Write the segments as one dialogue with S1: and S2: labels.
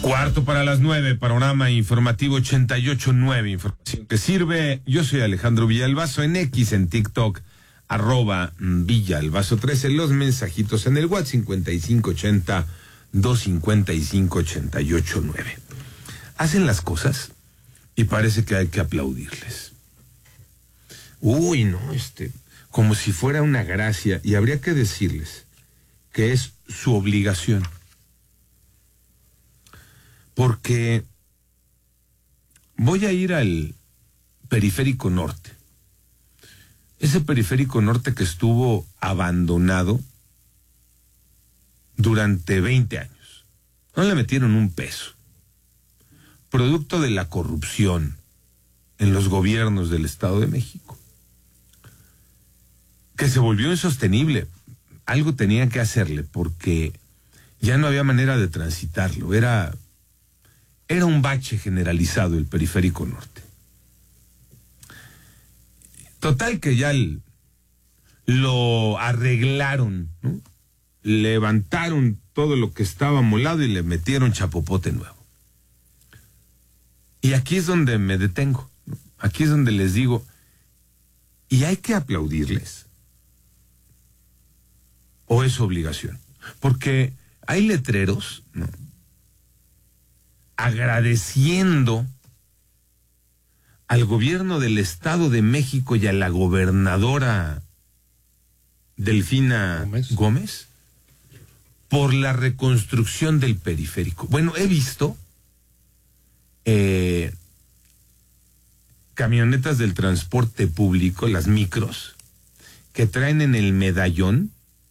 S1: 8:45, panorama informativo 88.9, información que sirve. Yo soy Alejandro Villalbazo, en X, en TikTok, @Villalbazo13, los mensajitos en el WhatsApp 5580-255-889. Hacen las cosas y parece que hay que aplaudirles. Uy, no, como si fuera una gracia, y habría que decirles que es su obligación. Porque voy a ir al Periférico Norte. Ese Periférico Norte que estuvo abandonado durante 20 años. No le metieron un peso. Producto de la corrupción en los gobiernos del Estado de México. Que se volvió insostenible. Algo tenía que hacerle porque ya no había manera de transitarlo. Era un bache generalizado el Periférico Norte. Total que ya lo arreglaron, ¿no? Levantaron todo lo que estaba molado y le metieron chapopote nuevo. Y aquí es donde me detengo, ¿no? Aquí es donde les digo, ¿y hay que aplaudirles? ¿O es obligación? Porque hay letreros, ¿no?, agradeciendo al gobierno del Estado de México y a la gobernadora Delfina Gómez por la reconstrucción del periférico. Bueno, he visto camionetas del transporte público, las micros, que traen en el medallón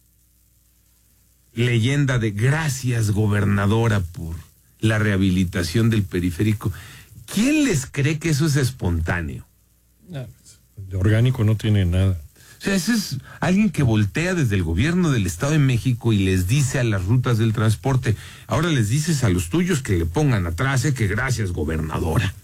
S1: leyenda de "Gracias, gobernadora, por la rehabilitación del periférico". ¿Quién les cree que eso es espontáneo?
S2: De orgánico no tiene nada.
S1: O sea, ese es alguien que voltea desde el gobierno del Estado de México y les dice a las rutas del transporte, ahora les dices a los tuyos que le pongan atrás, que "Gracias, gobernadora".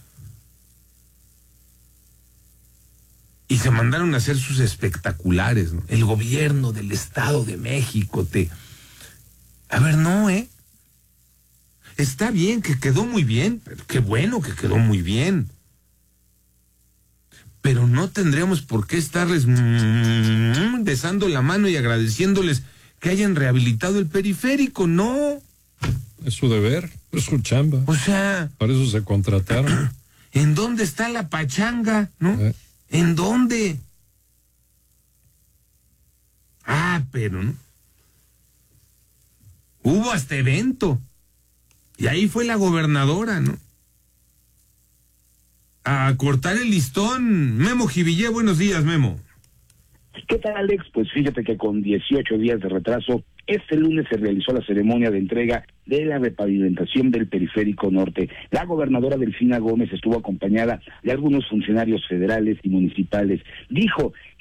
S1: Y se mandaron a hacer sus espectaculares, ¿no? El gobierno del Estado de México A ver, no, Está bien, que quedó muy bien, pero qué bueno que quedó muy bien. Pero no tendríamos por qué estarles besando la mano y agradeciéndoles que hayan rehabilitado el periférico, no.
S2: Es su deber, es su chamba.
S1: O sea,
S2: para eso se contrataron.
S1: ¿En dónde está la pachanga, no? ¿En dónde? Pero no. Hubo hasta evento. Y ahí fue la gobernadora, ¿no?, a cortar el listón. Memo Jivillé, buenos días, Memo.
S3: ¿Qué tal, Alex? Pues fíjate que con 18 días de retraso, este lunes se realizó la ceremonia de entrega de la repavimentación del Periférico Norte. La gobernadora Delfina Gómez estuvo acompañada de algunos funcionarios federales y municipales. Dijo